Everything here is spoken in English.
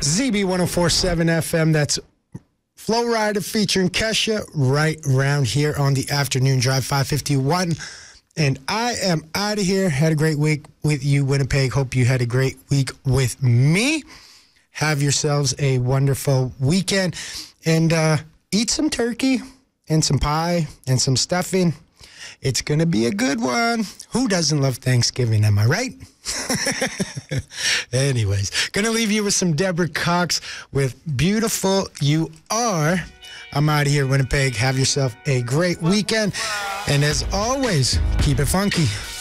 ZB 104.7 FM. That's Flow Rider featuring Kesha right around here on the afternoon drive, 551. And I am out of here. Had a great week with you, Winnipeg. Hope you had a great week with me. Have yourselves a wonderful weekend. And eat some turkey and some pie and some stuffing. It's going to be a good one. Who doesn't love Thanksgiving? Am I right? Anyways, going to leave you with some Deborah Cox with Beautiful You Are. I'm out of here, Winnipeg. Have yourself a great weekend. And as always, keep it funky.